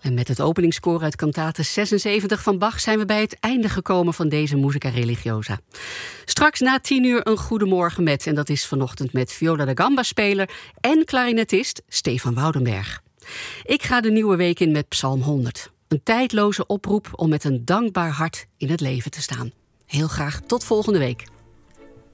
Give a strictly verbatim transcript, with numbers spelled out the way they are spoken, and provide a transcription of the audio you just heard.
En met het openingskoor uit kantate zesenzeventig van Bach zijn we bij het einde gekomen van deze Musica Religiosa. Straks na tien uur een goedemorgen met, en dat is vanochtend met viola da gamba-speler en klarinetist Stefan Woudenberg. Ik ga de nieuwe week in met Psalm honderd. Een tijdloze oproep om met een dankbaar hart in het leven te staan. Heel graag tot volgende week.